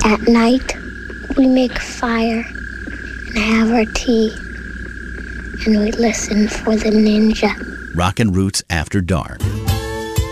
At night, we make a fire and have our tea, and we listen for the ninja. Rockin' Roots After Dark.